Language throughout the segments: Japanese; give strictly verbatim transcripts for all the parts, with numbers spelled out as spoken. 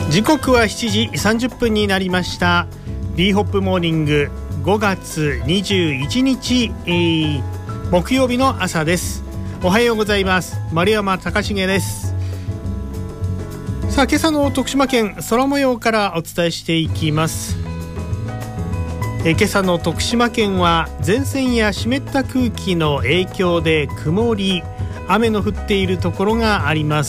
時刻はしちじさんじゅっぷんになりました。 B ホップモーニングごがつにじゅういちにち、えー、木曜日の朝です。おはようございます。丸山貴重です。さあ、今朝の徳島県空模様からお伝えしていきます。え今朝の徳島県は前線や湿った空気の影響で曇り、雨の降っているところがあります。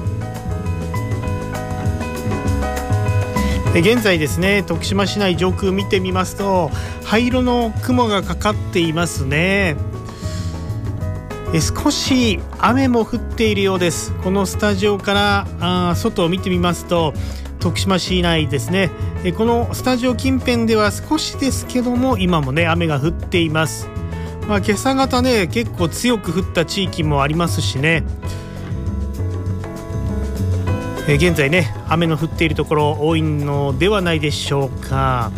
現在ですね、徳島市内上空見てみますと灰色の雲がかかっていますね。え少し雨も降っているようです。このスタジオからあ外を見てみますと徳島市内ですね、えこのスタジオ近辺では少しですけども今もね雨が降っています。まあ、今朝方ね結構強く降った地域もありますしね、え現在ね雨の降っているところ多いのではないでしょうか。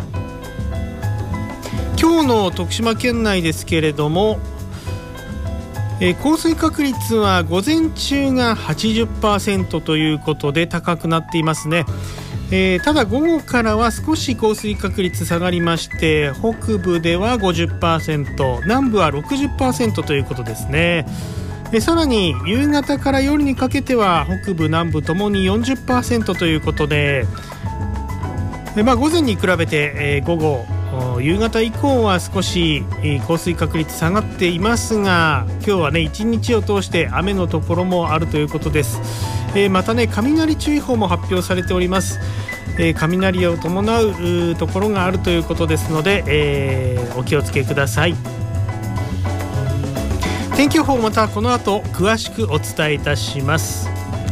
今日の徳島県内ですけれども、え降水確率は午前中が はちじゅっパーセント ということで高くなっていますね。えー、ただ午後からは少し降水確率下がりまして、北部では ごじゅっパーセント、 南部は ろくじゅっパーセント ということですね。でさらに夕方から夜にかけては北部南部ともに よんじゅっパーセント ということで、で、まあ、午前に比べて、えー、午後夕方以降は少し、えー、降水確率下がっていますが、今日はね一日を通して雨のところもあるということです。えー、またね雷注意報も発表されております。えー、雷を伴うところがあるということですので、えー、お気をつけください。天気予報またこの後詳しくお伝えいたします。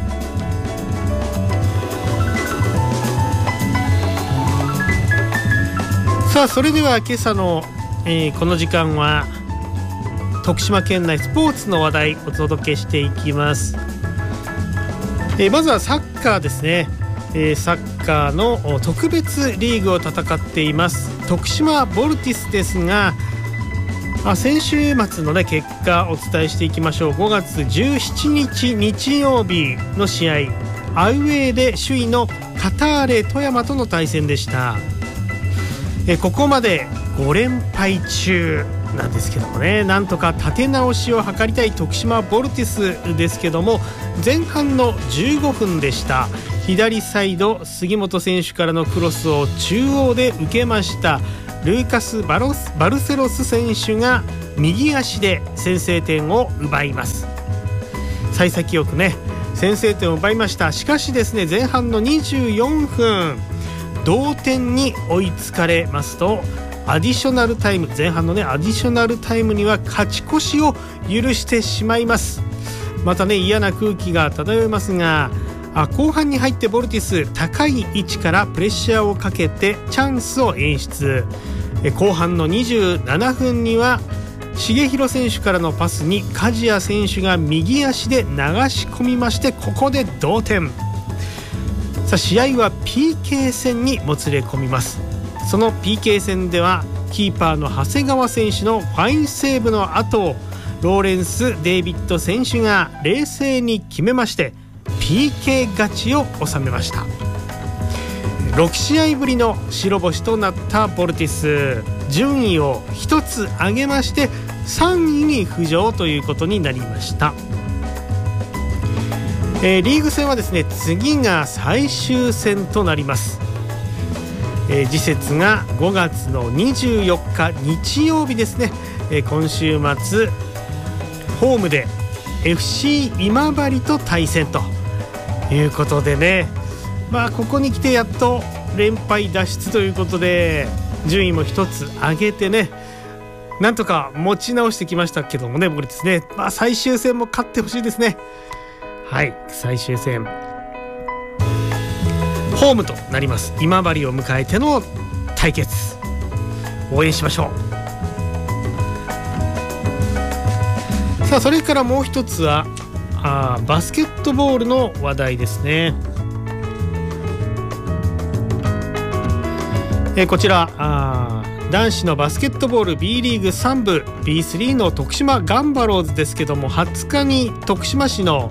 さあ、それでは今朝の、えー、この時間は徳島県内スポーツの話題お届けしていきます。えー、まずはサッカーですね。えー、サッカーの特別リーグを戦っています徳島ボルティスですが、あ先週末の、ね、結果をお伝えしていきましょう。ごがつじゅうしちにち日曜日の試合、アウェーで首位のカターレ富山との対戦でした。えここまでごれんぱい中なんですけどもね、なんとか立て直しを図りたい徳島ボルティスですけども、前半のじゅうごふんでした。左サイド杉本選手からのクロスを中央で受けましたルーカス・バロス・バルセロス選手が右足で先制点を奪います。幸先よくね先制点を奪いました。しかしですね、前半のにじゅうよんふん同点に追いつかれますと、アディショナルタイム前半のねアディショナルタイムには勝ち越しを許してしまいます。またね嫌な空気が漂いますが、あ後半に入ってボルティス高い位置からプレッシャーをかけてチャンスを演出。え後半のにじゅうななふんには重弘選手からのパスに梶谷選手が右足で流し込みまして、ここで同点。さあ試合は ピーケー 戦にもつれ込みます。その ピーケー 戦ではキーパーの長谷川選手のファインセーブの後、ローレンス・デイビッド選手が冷静に決めまして ピーケー 勝ちを収めました。ろくしあいぶりの白星となったボルティス、順位をひとつ上げましてさんいに浮上ということになりました。えー、リーグ戦はですね次が最終戦となります。えー、次節がごがつのにじゅうよっか日曜日ですね。えー、今週末ホームで エフシー 今治と対戦ということでね、まあここに来てやっと連敗脱出ということで順位も一つ上げてね、なんとか持ち直してきましたけどもね、僕ですね、まあ最終戦も勝ってほしいですね。はい、最終戦ホームとなります今治を迎えての対決、応援しましょう。さあそれからもう一つはあバスケットボールの話題ですね。えー、こちらあ男子のバスケットボール B リーグさん部 ビースリー の徳島ガンバローズですけども、はつかに徳島市の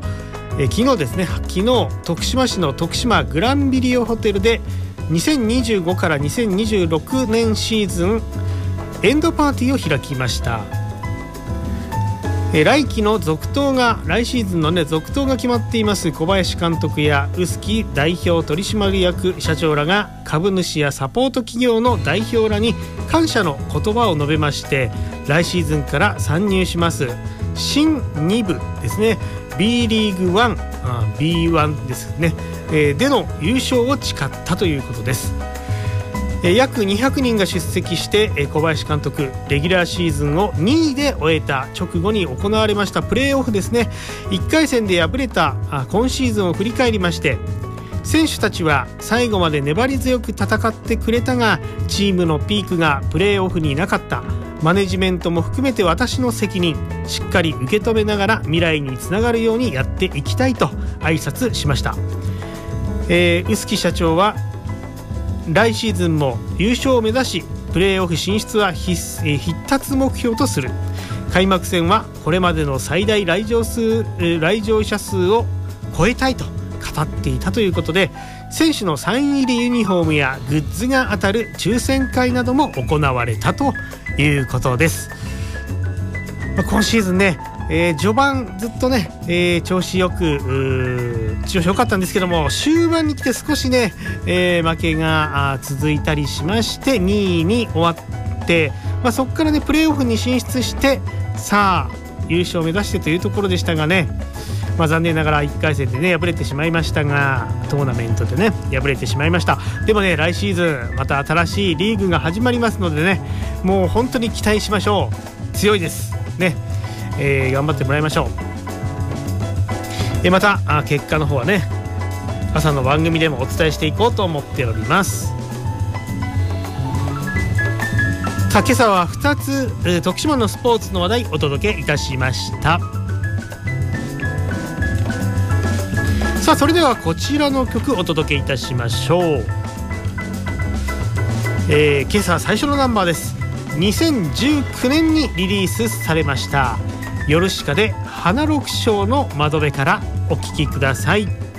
え昨日ですね昨日徳島市の徳島グランビリオホテルでにせんにじゅうごからにせんにじゅうろくねんシーズンエンドパーティーを開きました。え来季の続投が来シーズンの、ね、続投が決まっています小林監督や臼杵代表取締役社長らが株主やサポート企業の代表らに感謝の言葉を述べまして、来シーズンから参入します新に部ですね B リーグワン、あ ビーワン ですね、えー、での優勝を誓ったということです。約にひゃくにんが出席して小林監督レギュラーシーズンをにいで終えた直後に行われましたプレーオフですね。いっかい戦で敗れた今シーズンを振り返りまして、選手たちは最後まで粘り強く戦ってくれたがチームのピークがプレーオフになかった、マネジメントも含めて私の責任、しっかり受け止めながら未来につながるようにやっていきたいと挨拶しました。えー、臼杵社長は来シーズンも優勝を目指しプレーオフ進出は 必, 必達目標とする。開幕戦はこれまでの最大来場数来場者数を超えたいと語っていたということで、選手のサイン入りユニフォームやグッズが当たる抽選会なども行われたということです。今シーズンね、えー、序盤ずっとね、えー、調子よく調子良かったんですけども、終盤に来て少しね、えー、負けが続いたりしましてにいに終わって、まあ、そこからねプレーオフに進出してさあ優勝を目指してというところでしたがね、まあ、残念ながらいっかい戦でね敗れてしまいましたが、トーナメントでね敗れてしまいました。でもね来シーズンまた新しいリーグが始まりますのでね、もう本当に期待しましょう。強いですね、えー、頑張ってもらいましょう。えまた結果の方はね朝の番組でもお伝えしていこうと思っております。今朝はふたつ、えー、徳島のスポーツの話題お届けいたしました。さあそれではこちらの曲お届けいたしましょう。えー、今朝最初のナンバーです。にせんじゅうきゅうねんにリリースされましたヨルシカで花六章の窓辺からお聴きください。